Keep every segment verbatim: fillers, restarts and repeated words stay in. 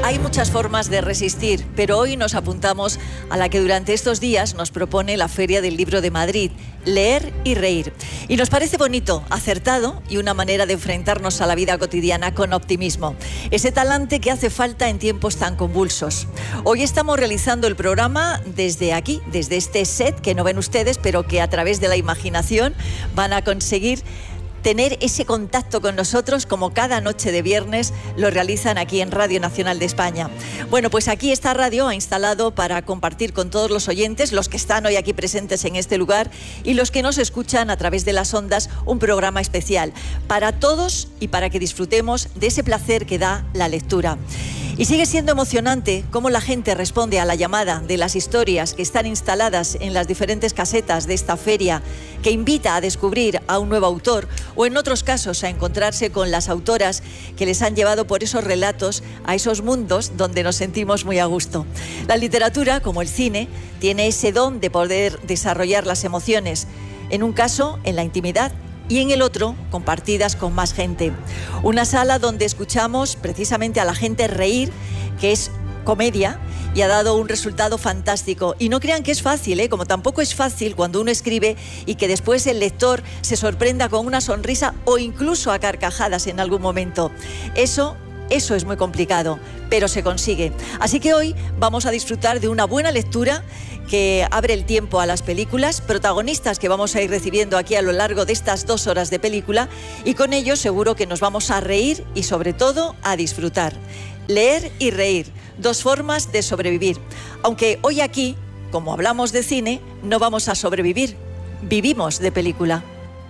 Hay muchas formas de resistir, pero hoy nos apuntamos a la que durante estos días nos propone la Feria del Libro de Madrid, leer y reír. Y nos parece bonito, acertado y una manera de enfrentarnos a la vida cotidiana con optimismo. Ese talante que hace falta en tiempos tan convulsos. Hoy estamos realizando el programa desde aquí, desde este set que no ven ustedes, pero que a través de la imaginación van a conseguir tener ese contacto con nosotros como cada noche de viernes lo realizan aquí en Radio Nacional de España. Bueno, pues aquí esta radio ha instalado para compartir con todos los oyentes, los que están hoy aquí presentes en este lugar y los que nos escuchan a través de las ondas, un programa especial para todos y para que disfrutemos de ese placer que da la lectura. Y sigue siendo emocionante cómo la gente responde a la llamada de las historias que están instaladas en las diferentes casetas de esta feria, que invita a descubrir a un nuevo autor o en otros casos a encontrarse con las autoras que les han llevado por esos relatos a esos mundos donde nos sentimos muy a gusto. La literatura, como el cine, tiene ese don de poder desarrollar las emociones, en un caso en la intimidad, y en el otro, compartidas con más gente. Una sala donde escuchamos precisamente a la gente reír, que es comedia, y ha dado un resultado fantástico. Y no crean que es fácil, ¿eh? Como tampoco es fácil cuando uno escribe y que después el lector se sorprenda con una sonrisa o incluso a carcajadas en algún momento. Eso... Eso es muy complicado, pero se consigue. Así que hoy vamos a disfrutar de una buena lectura que abre el tiempo a las películas, protagonistas que vamos a ir recibiendo aquí a lo largo de estas dos horas de película, y con ello seguro que nos vamos a reír y sobre todo a disfrutar. Leer y reír, dos formas de sobrevivir. Aunque hoy aquí, como hablamos de cine, no vamos a sobrevivir, vivimos de película.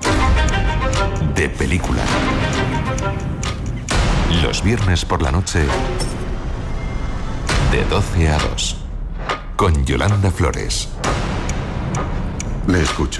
De película. Los viernes por la noche, de doce a dos, con Yolanda Flores. Le escucho.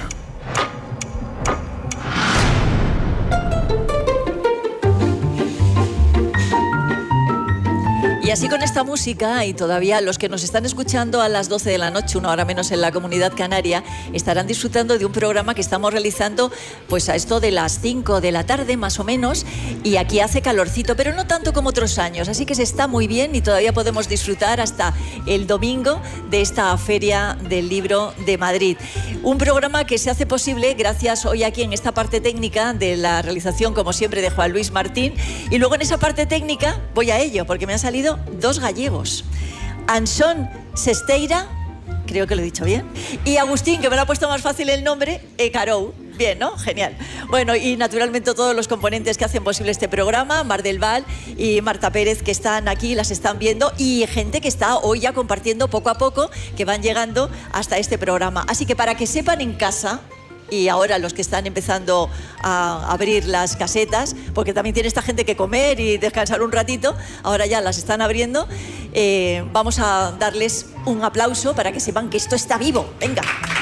Y así con esta música, y todavía los que nos están escuchando a las doce de la noche, una hora menos en la Comunidad Canaria, estarán disfrutando de un programa que estamos realizando pues a esto de las cinco de la tarde más o menos, y aquí hace calorcito, pero no tanto como otros años, así que se está muy bien y todavía podemos disfrutar hasta el domingo de esta Feria del Libro de Madrid. Un programa que se hace posible gracias hoy aquí en esta parte técnica de la realización, como siempre, de Juan Luis Martín, y luego en esa parte técnica voy a ello, porque me han salido dos gallegos, Anxón Sesteira, creo que lo he dicho bien, y Agustín, que me lo ha puesto más fácil el nombre, Ecarou. Bien, ¿no? Genial. Bueno, y naturalmente todos los componentes que hacen posible este programa, Mar del Val y Marta Pérez, que están aquí, las están viendo, y gente que está hoy ya compartiendo poco a poco, que van llegando hasta este programa. Así que para que sepan en casa, y ahora los que están empezando a abrir las casetas, porque también tiene esta gente que comer y descansar un ratito, ahora ya las están abriendo, eh, vamos a darles un aplauso para que sepan que esto está vivo. Venga.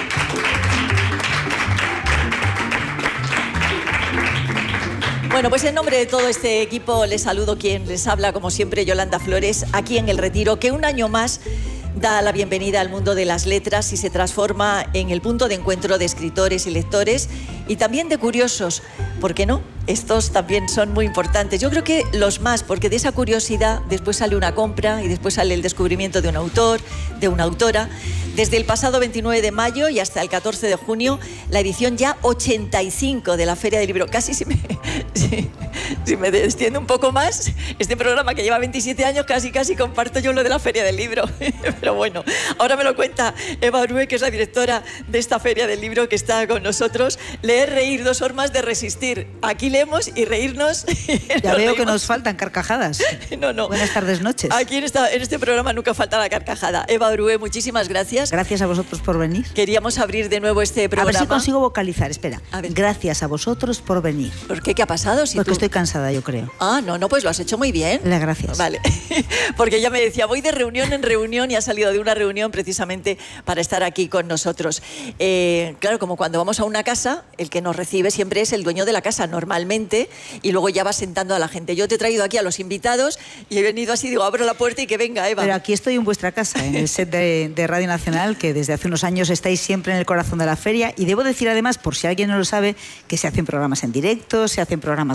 Bueno, pues en nombre de todo este equipo les saludo, quien les habla como siempre, Yolanda Flores, aquí en El Retiro, que un año más da la bienvenida al mundo de las letras y se transforma en el punto de encuentro de escritores y lectores y también de curiosos. ¿Por qué no? Estos también son muy importantes. Yo creo que los más, porque de esa curiosidad después sale una compra y después sale el descubrimiento de un autor, de una autora. Desde el pasado veintinueve de mayo y hasta el catorce de junio, la edición ya ochenta y cinco de la Feria del Libro. Casi si me, si, si me extiendo un poco más, este programa que lleva veintisiete años, casi casi comparto yo lo de la Feria del Libro. Pero bueno, ahora me lo cuenta Eva Orue, que es la directora de esta Feria del Libro, que está con nosotros. Leer, reír, dos formas de resistir. Aquí leemos y reírnos. Ya veo reímos. Que nos faltan carcajadas. No, no. Buenas tardes, noches. Aquí en, esta, en este programa nunca falta la carcajada. Eva Orue, muchísimas gracias. Gracias a vosotros por venir. Queríamos abrir de nuevo este programa. A ver si consigo vocalizar, espera. Gracias a vosotros por venir. ¿Por qué? ¿Qué ha pasado? Si Porque tú... estoy cansada, yo creo. Ah, no, no, pues lo has hecho muy bien. Las gracias. Vale. Porque ella me decía, voy de reunión en reunión y ha salido de una reunión precisamente para estar aquí con nosotros. Eh, claro, como cuando vamos a una casa, el que nos recibe siempre es el dueño de la casa, normalmente, y luego ya va sentando a la gente. Yo te he traído aquí a los invitados y he venido así, digo, abro la puerta y que venga, Eva. Pero aquí estoy en vuestra casa, en el set de, de Radio Nacional, que desde hace unos años estáis siempre en el corazón de la feria, y debo decir además, por si alguien no lo sabe, que se hacen programas en directo, se hacen programas grabados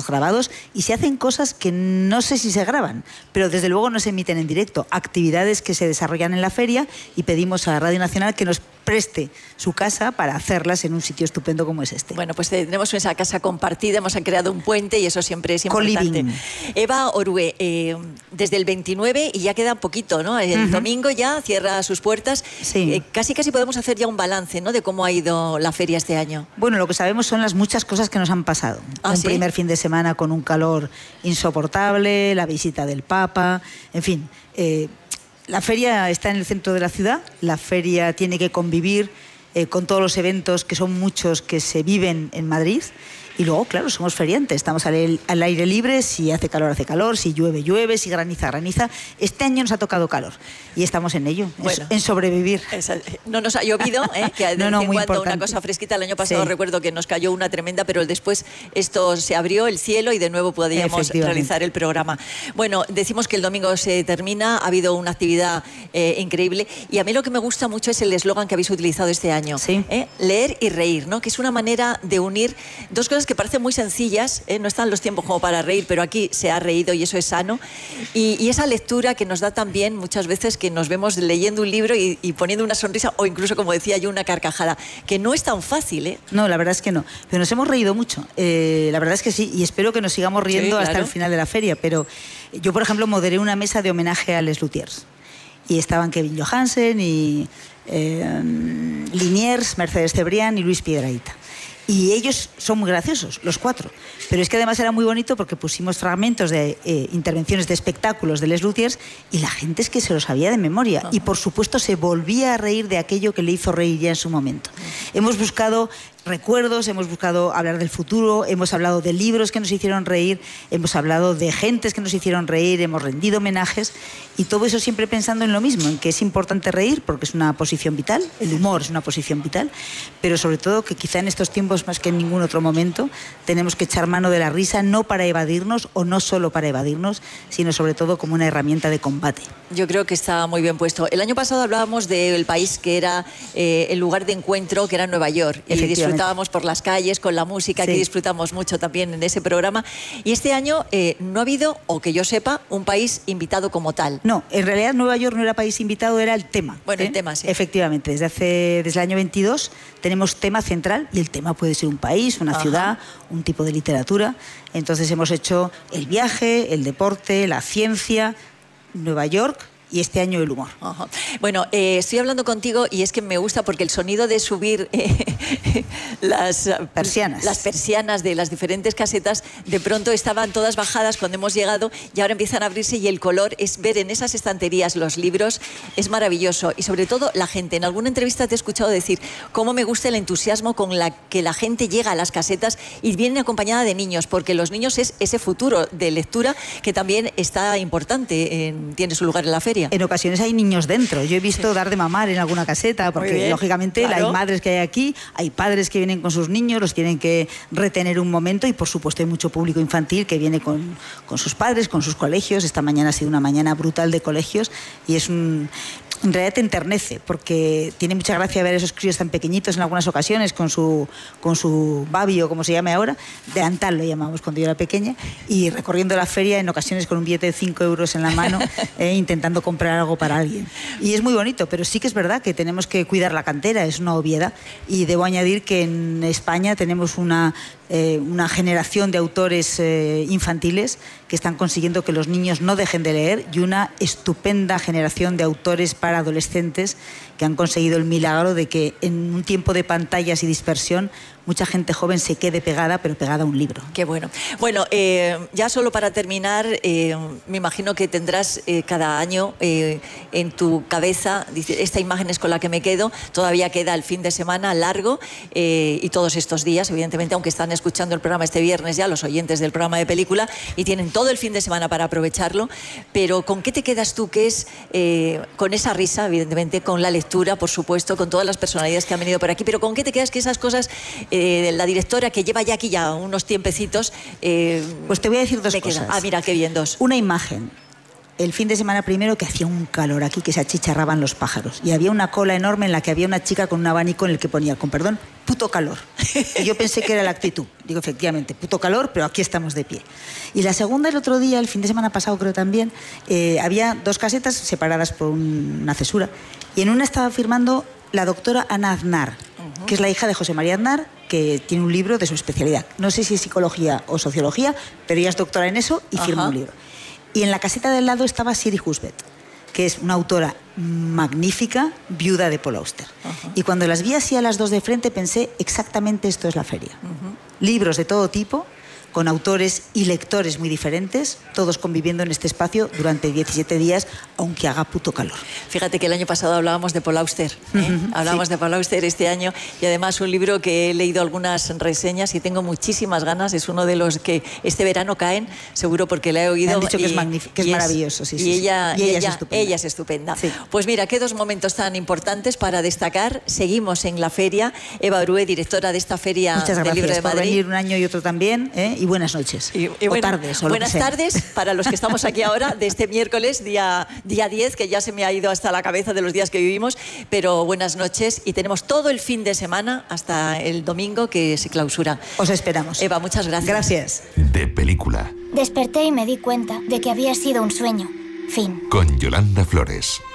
eventos y se hacen cosas que no sé si se graban, pero desde luego no se emiten en directo. Actividades que se desarrollan en la feria y pedimos a Radio Nacional que nos preste su casa para hacerlas en un sitio estupendo como es este. Bueno, pues tenemos esa casa compartida, hemos creado un puente y eso siempre es importante. Co-living. Eva Orue, eh, desde el veintinueve y ya queda poquito, ¿no? El uh-huh. domingo ya cierra sus puertas. Sí. Eh, casi casi podemos hacer ya un balance, ¿no?, de cómo ha ido la feria este año. Bueno, lo que sabemos son las muchas cosas que nos han pasado. ¿Ah, un sí? primer fin de semana con un calor insoportable, la visita del Papa, en fin. Eh, La feria está en el centro de la ciudad, la feria tiene que convivir eh, con todos los eventos, que son muchos, que se viven en Madrid. Y luego, claro, somos feriantes, estamos al, al aire libre, si hace calor, hace calor, si llueve, llueve, si graniza, graniza. Este año nos ha tocado calor y estamos en ello, bueno, en sobrevivir. Esa, no nos ha llovido, ¿eh? Que de no, no, vez en cuando importante. Una cosa fresquita. El año pasado sí. recuerdo que nos cayó una tremenda, pero después esto se abrió el cielo y de nuevo podíamos realizar el programa. Bueno, decimos que el domingo se termina, ha habido una actividad eh, increíble y a mí lo que me gusta mucho es el eslogan que habéis utilizado este año, sí. ¿eh? Leer y reír, ¿no? Que es una manera de unir dos cosas que parecen muy sencillas, ¿eh? No están los tiempos como para reír, pero aquí se ha reído y eso es sano. Y, y esa lectura que nos da también muchas veces que nos vemos leyendo un libro y, y poniendo una sonrisa o incluso, como decía yo, una carcajada, que no es tan fácil, ¿eh? No, la verdad es que no. Pero nos hemos reído mucho. Eh, la verdad es que sí, y espero que nos sigamos riendo sí, claro. hasta el final de la feria. Pero yo, por ejemplo, moderé una mesa de homenaje a Les Luthiers. Y estaban Kevin Johansen y eh, Liniers, Mercedes Cebrián y Luis Piedrahita. Y ellos son muy graciosos, los cuatro. Pero es que además era muy bonito porque pusimos fragmentos de eh, intervenciones de espectáculos de Les Luthiers y la gente es que se lo sabía de memoria. Uh-huh. Y por supuesto se volvía a reír de aquello que le hizo reír ya en su momento. Uh-huh. Hemos buscado recuerdos, hemos buscado hablar del futuro, hemos hablado de libros que nos hicieron reír, hemos hablado de gentes que nos hicieron reír, hemos rendido homenajes y todo eso siempre pensando en lo mismo, en que es importante reír porque es una posición vital, el humor es una posición vital, pero sobre todo que quizá en estos tiempos más que en ningún otro momento tenemos que echar mano de la risa, no para evadirnos o no solo para evadirnos, sino sobre todo como una herramienta de combate. Yo creo que está muy bien puesto. El año pasado hablábamos del país que era eh, el lugar de encuentro, que era Nueva York, y disfrutábamos por las calles con la música, sí. que disfrutamos mucho también en ese programa. Y este año eh, no ha habido, o que yo sepa, un país invitado como tal. No, en realidad Nueva York no era país invitado, era el tema. Bueno, ¿eh? el tema, sí. Efectivamente, desde, hace, desde el año veintidós tenemos tema central y el tema puede ser un país, una Ajá. ciudad, un tipo de literatura. Entonces hemos hecho el viaje, el deporte, la ciencia, Nueva York y este año el humor. Ajá. Bueno, eh, estoy hablando contigo y es que me gusta porque el sonido de subir eh, las persianas. las persianas de las diferentes casetas, de pronto estaban todas bajadas cuando hemos llegado y ahora empiezan a abrirse y el color es ver en esas estanterías los libros, es maravilloso. Y sobre todo la gente, en alguna entrevista te he escuchado decir cómo me gusta el entusiasmo con la que la gente llega a las casetas y viene acompañada de niños, porque los niños es ese futuro de lectura que también está importante, en, tiene su lugar en la feria. En ocasiones hay niños dentro. Yo he visto sí. dar de mamar en alguna caseta, porque bien, lógicamente claro. hay madres que hay aquí, hay padres que vienen con sus niños, los tienen que retener un momento y por supuesto hay mucho público infantil que viene con, con sus padres, con sus colegios. Esta mañana ha sido una mañana brutal de colegios y es un... En realidad te enternece, porque tiene mucha gracia ver esos críos tan pequeñitos en algunas ocasiones con su, con su babi o como se llame ahora, de antal lo llamamos cuando yo era pequeña, y recorriendo la feria en ocasiones con un billete de cinco euros en la mano, eh, intentando comprar algo para alguien. Y es muy bonito, pero sí que es verdad que tenemos que cuidar la cantera, es una obviedad, y debo añadir que en España tenemos una... Eh, una generación de autores eh, infantiles que están consiguiendo que los niños no dejen de leer y una estupenda generación de autores para adolescentes que han conseguido el milagro de que en un tiempo de pantallas y dispersión mucha gente joven se quede pegada, pero pegada a un libro. Qué bueno. Bueno, eh, ya solo para terminar, eh, me imagino que tendrás eh, cada año eh, en tu cabeza, dice, esta imagen es con la que me quedo, todavía queda el fin de semana largo eh, y todos estos días, evidentemente, aunque están escuchando el programa este viernes ya, los oyentes del programa de película, y tienen todo el fin de semana para aprovecharlo, pero ¿con qué te quedas tú? Que es eh, con esa risa, evidentemente, con la lectura, por supuesto, con todas las personalidades que han venido por aquí, pero ¿con qué te quedas que esas cosas... Eh, la directora que lleva ya aquí ya unos tiempecitos... Eh, pues te voy a decir dos cosas. Ah, mira, qué bien, dos. Una imagen. el fin de semana primero que hacía un calor aquí, que se achicharraban los pájaros. Y había una cola enorme en la que había una chica con un abanico en el que ponía, con perdón, puto calor. Y yo pensé que era la actitud. Digo, efectivamente, puto calor, pero aquí estamos de pie. Y la segunda, el otro día, el fin de semana pasado creo también, eh, había dos casetas separadas por un, una cesura. Y en una estaba firmando la doctora Ana Aznar, uh-huh. que es la hija de José María Aznar, que tiene un libro de su especialidad. No sé si es psicología o sociología, pero ella es doctora en eso y uh-huh. firma un libro. Y en la caseta del lado estaba Siri Husbeth, que es una autora magnífica, viuda de Paul Auster. Uh-huh. Y cuando las vi así a las dos de frente pensé, exactamente esto es la feria. Uh-huh. Libros de todo tipo, con autores y lectores muy diferentes, todos conviviendo en este espacio durante diecisiete días, aunque haga puto calor. Fíjate que el año pasado hablábamos de Paul Auster, ¿eh? uh-huh, hablábamos sí. de Paul Auster este año, y además un libro que he leído algunas reseñas y tengo muchísimas ganas, es uno de los que este verano caen, seguro porque la he oído. Me han dicho y, que es, magnífico, que es, es maravilloso. Sí, y, sí, ella, sí. y ella, ella es estupenda. Ella es estupenda. Sí. Pues mira, qué dos momentos tan importantes para destacar. Seguimos en la feria. Eva Brué, directora de esta feria Muchas del Libro de por Madrid. venir un año y otro también, ¿eh? Y buenas noches. Y, y o bueno, tardes, o buenas lo que sea. tardes para los que estamos aquí ahora de este miércoles, día, día diez, que ya se me ha ido hasta la cabeza de los días que vivimos, pero buenas noches y tenemos todo el fin de semana hasta el domingo que se clausura. Os esperamos. Eva, muchas gracias. Gracias. De película. Desperté y me di cuenta de que había sido un sueño. Fin. Con Yolanda Flores.